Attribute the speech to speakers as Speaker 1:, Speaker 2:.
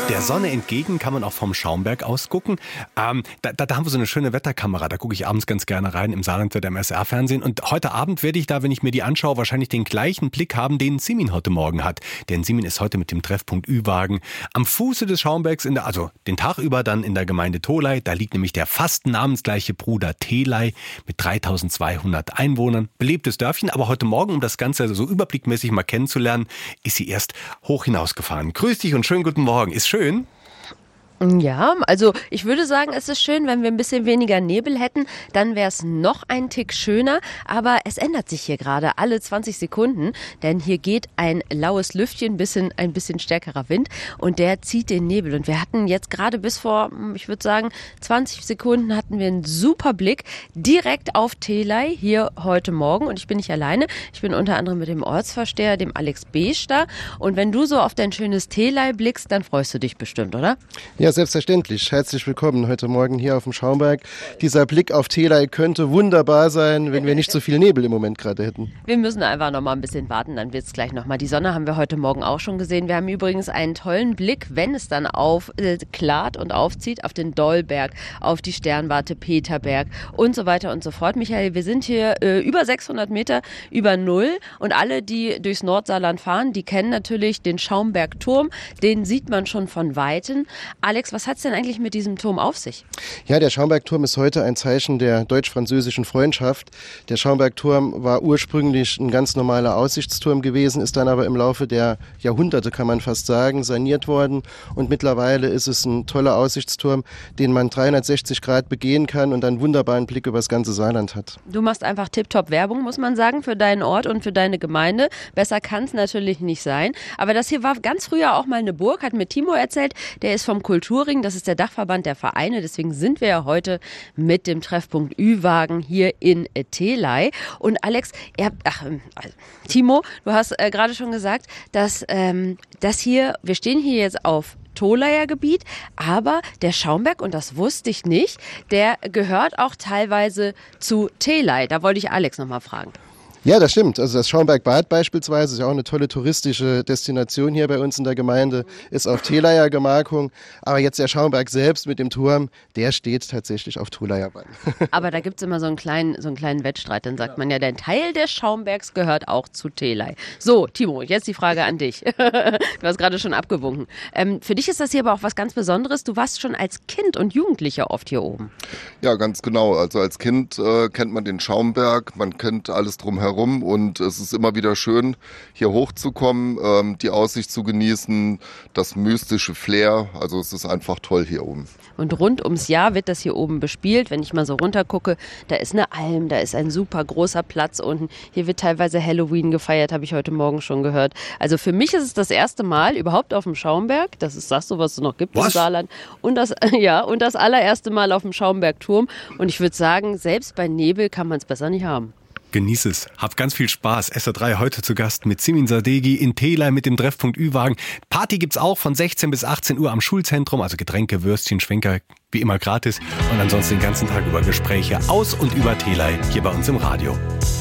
Speaker 1: Der Sonne entgegen kann man auch vom Schaumberg aus gucken. Da haben wir so eine schöne Wetterkamera, da gucke ich abends ganz gerne rein im Saarlandwetter im SR-Fernsehen. Und heute Abend werde ich da, wenn ich mir die anschaue, wahrscheinlich den gleichen Blick haben, den Simin heute Morgen hat. Denn Simin ist heute mit dem Treffpunkt Ü-Wagen am Fuße des Schaumbergs, also den Tag über dann in der Gemeinde Tholey. Da liegt nämlich der fast namensgleiche Bruder Theley mit 3200 Einwohnern. Belebtes Dörfchen, aber heute Morgen, um das Ganze so überblickmäßig mal kennenzulernen, ist sie erst hoch hinausgefahren. Grüß dich und schönen guten Morgen. Ist schön?
Speaker 2: Ja, also ich würde sagen, es ist schön, wenn wir ein bisschen weniger Nebel hätten, dann wäre es noch ein Tick schöner, aber es ändert sich hier gerade alle 20 Sekunden, denn hier geht ein laues Lüftchen, ein bisschen stärkerer Wind und der zieht den Nebel und wir hatten jetzt gerade bis vor, ich würde sagen, 20 Sekunden hatten wir einen super Blick direkt auf Theley hier heute Morgen und ich bin nicht alleine, ich bin unter anderem mit dem Ortsvorsteher, dem Alex Beesch da und wenn du so auf dein schönes Theley blickst, dann freust du dich bestimmt, oder?
Speaker 3: Ja, selbstverständlich. Herzlich willkommen heute Morgen hier auf dem Schaumberg. Dieser Blick auf Theley könnte wunderbar sein, wenn wir nicht so viel Nebel im Moment gerade hätten.
Speaker 2: Wir müssen einfach noch mal ein bisschen warten, dann wird es gleich noch mal. Die Sonne haben wir heute Morgen auch schon gesehen. Wir haben übrigens einen tollen Blick, wenn es dann klart und aufzieht, auf den Dollberg, auf die Sternwarte Peterberg und so weiter und so fort. Michael, wir sind hier über 600 Meter über Null und alle, die durchs Nordsaarland fahren, die kennen natürlich den Schaumbergturm. Den sieht man schon von Weitem. Alex, was hat es denn eigentlich mit diesem Turm auf sich?
Speaker 3: Ja, der Schaumbergturm ist heute ein Zeichen der deutsch-französischen Freundschaft. Der Schaumbergturm war ursprünglich ein ganz normaler Aussichtsturm gewesen, ist dann aber im Laufe der Jahrhunderte, kann man fast sagen, saniert worden. Und mittlerweile ist es ein toller Aussichtsturm, den man 360 Grad begehen kann und einen wunderbaren Blick über das ganze Saarland hat.
Speaker 2: Du machst einfach tipptopp Werbung, muss man sagen, für deinen Ort und für deine Gemeinde. Besser kann es natürlich nicht sein. Aber das hier war ganz früher auch mal eine Burg, hat mir Timo erzählt. Der ist vom Kulturring, das ist der Dachverband der Vereine, deswegen sind wir ja heute mit dem Treffpunkt Ü-Wagen hier in Theley. Und Alex, Timo, du hast gerade schon gesagt, dass wir stehen hier jetzt auf Tholeyer Gebiet, aber der Schaumberg, und das wusste ich nicht, der gehört auch teilweise zu Theley. Da wollte ich Alex nochmal fragen.
Speaker 3: Ja, das stimmt. Also das Schaumbergbad beispielsweise ist ja auch eine tolle touristische Destination hier bei uns in der Gemeinde, ist auf Theleyer Gemarkung. Aber jetzt der Schaumberg selbst mit dem Turm, der steht tatsächlich auf Tholeyer Bahn.
Speaker 2: Aber da gibt's immer so einen kleinen Wettstreit. Dann sagt man ja, der Teil des Schaumbergs gehört auch zu Theley. So, Timo, jetzt die Frage an dich. Du hast gerade schon abgewunken. Für dich ist das hier aber auch was ganz Besonderes. Du warst schon als Kind und Jugendlicher oft hier oben.
Speaker 4: Ja, ganz genau. Also als Kind kennt man den Schaumberg, man kennt alles drumherum. Und es ist immer wieder schön, hier hochzukommen, die Aussicht zu genießen, das mystische Flair. Also es ist einfach toll hier oben.
Speaker 2: Und rund ums Jahr wird das hier oben bespielt. Wenn ich mal so runter gucke, da ist eine Alm, da ist ein super großer Platz unten. Hier wird teilweise Halloween gefeiert, habe ich heute Morgen schon gehört. Also für mich ist es das erste Mal überhaupt auf dem Schaumberg. Das ist das, was es noch gibt im Saarland. Und das allererste Mal auf dem Schaumbergturm. Und ich würde sagen, selbst bei Nebel kann man es besser nicht haben.
Speaker 1: Genieß es. Hab ganz viel Spaß. SR3 heute zu Gast mit Simin Sadeghi in Theley mit dem Treffpunkt Ü-Wagen. Party gibt's auch von 16 bis 18 Uhr am Schulzentrum. Also Getränke, Würstchen, Schwenker, wie immer gratis. Und ansonsten den ganzen Tag über Gespräche aus und über Theley hier bei uns im Radio.